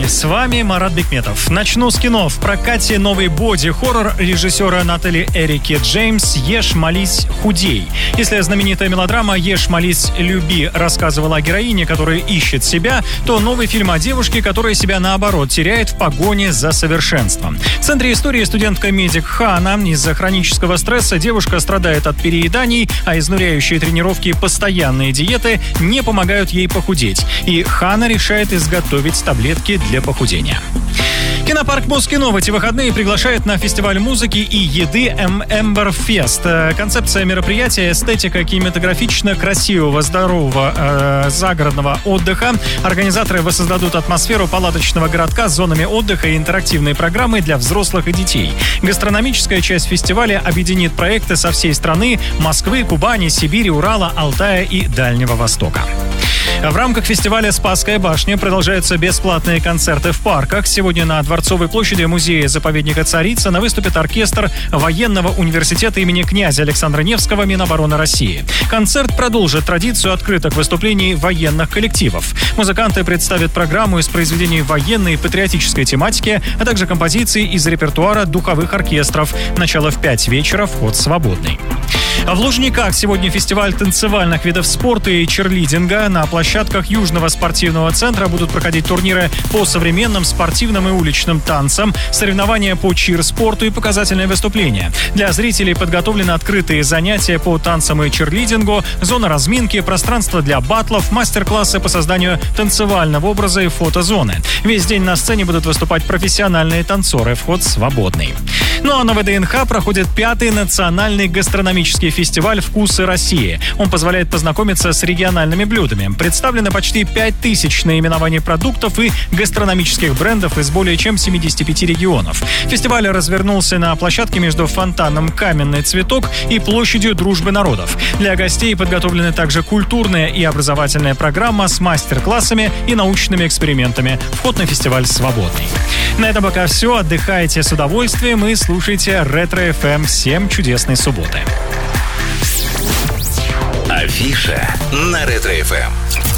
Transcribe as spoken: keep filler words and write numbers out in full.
день, с вами Марат Бекметов. Начну с кино. В прокате новый боди-хоррор режиссера Натали Эрики Джеймс «Ешь, молись, худей». Если знаменитая мелодрама «Ешь, молись, люби» рассказывала о героине, которая ищет себя, то новый фильм о девушке, которая себя наоборот теряет в погоне за совершенством. В центре истории студентка-медик Хана. Из-за хронического стресса девушка страдает от перееданий, а изнуряющие тренировки и постоянные диеты не помогают ей похудеть. И Хана решает изготовить таблетки для похудения. Кинопарк Москино в эти выходные приглашает на фестиваль музыки и еды Эмбер Фест. Концепция мероприятия — эстетика кинематографично красивого, здорового э, загородного отдыха. Организаторы воссоздадут атмосферу палаточного городка с зонами отдыха и интерактивной программой для взрослых и детей. Гастрономическая часть фестиваля объединит проекты со всей страны: Москвы, Кубани, Сибири, Урала, Алтая и Дальнего Востока. В рамках фестиваля «Спасская башня» продолжаются бесплатные концерты в парках. Сегодня на Дворцовой площади музея-заповедника Царицына выступит оркестр Военного университета имени князя Александра Невского Минобороны России. Концерт продолжит традицию открытых выступлений военных коллективов. Музыканты представят программу из произведений военной и патриотической тематики, а также композиции из репертуара духовых оркестров. Начало в пять вечера, вход свободный. В Лужниках сегодня фестиваль танцевальных видов спорта и черлидинга. На площадках Южного спортивного центра будут проходить турниры по современным спортивным и уличным танцам, соревнования по чир-спорту и показательные выступления. Для зрителей подготовлены открытые занятия по танцам и черлидингу, зона разминки, пространство для баттлов, мастер-классы по созданию танцевального образа и фотозоны. Весь день на сцене будут выступать профессиональные танцоры. Вход свободный. Ну а на ВДНХ проходит пятый национальный гастрономический фестиваль «Вкусы России». Он позволяет познакомиться с региональными блюдами. Представлено почти пять тысяч наименований продуктов и гастрономических брендов из более чем семидесяти пяти регионов. Фестиваль развернулся на площадке между фонтаном «Каменный цветок» и площадью Дружбы народов. Для гостей подготовлены также культурная и образовательная программа с мастер-классами и научными экспериментами. Вход на фестиваль свободный. На этом пока все. Отдыхайте с удовольствием и слушайте Ретро-эф эм. Всем чудесной субботы. Афиша на Ретро-эф эм.